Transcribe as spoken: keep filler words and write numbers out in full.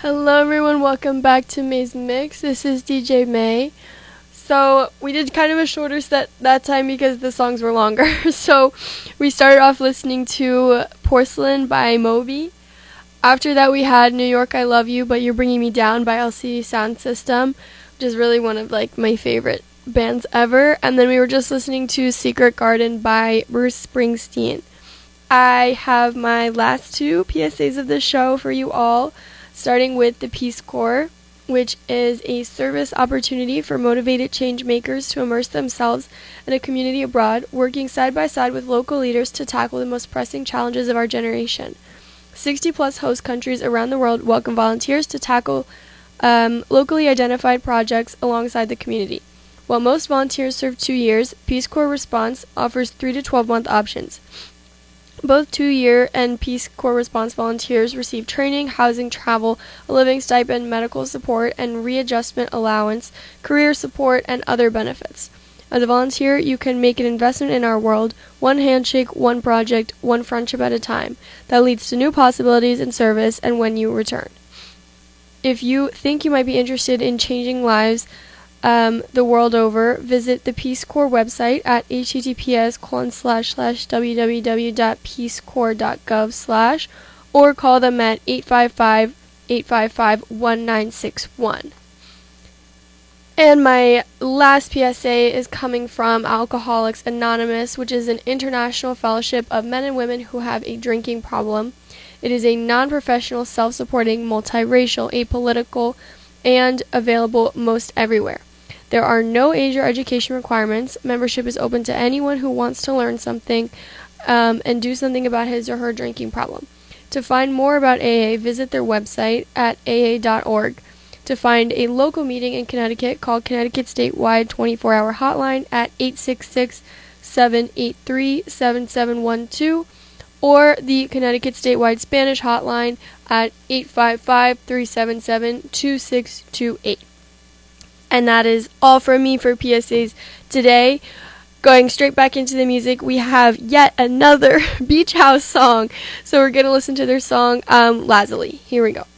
Hello everyone, welcome back to May's Mix. This is D J May. So we did kind of a shorter set that time because the songs were longer. So we started off listening to Porcelain by Moby. After that we had New York I Love You But You're Bringing Me Down by L C D Sound System, which is really one of like my favorite bands ever. And then we were just listening to Secret Garden by Bruce Springsteen. I have my last two P S As of the show for you all, starting with the Peace Corps, which is a service opportunity for motivated change makers to immerse themselves in a community abroad, working side by side with local leaders to tackle the most pressing challenges of our generation. sixty plus host countries around the world welcome volunteers to tackle um, locally identified projects alongside the community. While most volunteers serve two years, Peace Corps Response offers three to twelve month options. Both two-year and Peace Corps Response volunteers receive training, housing, travel, a living stipend, medical support, and readjustment allowance, career support, and other benefits. As a volunteer, you can make an investment in our world, one handshake, one project, one friendship at a time, that leads to new possibilities in service and when you return. If you think you might be interested in changing lives Um, the world over, visit the Peace Corps website at https colon slash slash www.peacecorps.gov slash or call them at eight five five, eight five five, one nine six one. And my last P S A is coming from Alcoholics Anonymous, which is an international fellowship of men and women who have a drinking problem. It is a non-professional, self-supporting, multiracial, apolitical, and available most everywhere. There are no age or education requirements. Membership is open to anyone who wants to learn something um, and do something about his or her drinking problem. To find more about A A, visit their website at A A dot org. To find a local meeting in Connecticut, call Connecticut Statewide twenty-four hour hotline at eight six six, seven eight three, seven seven one two or the Connecticut Statewide Spanish hotline at eight five five, three seven seven, two six two eight. And that is all from me for P S As today. Going straight back into the music, we have yet another Beach House song. So we're going to listen to their song, um, Lazuli. Here we go.